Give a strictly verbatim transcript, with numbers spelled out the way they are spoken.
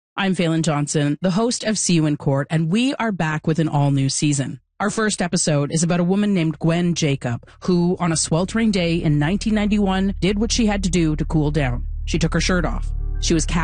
I'm Phelan Johnson, the host of See You in Court, and we are back with an all-new season. Our first episode is about a woman named Gwen Jacob, who, on a sweltering day in nineteen ninety-one, did what she had to do to cool down. She took her shirt off. She was